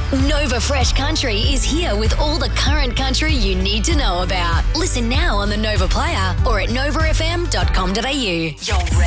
Nova Fresh Country is here with all the current country you need to know about. Listen now on the Nova Player or at novafm.com.au. You're ready.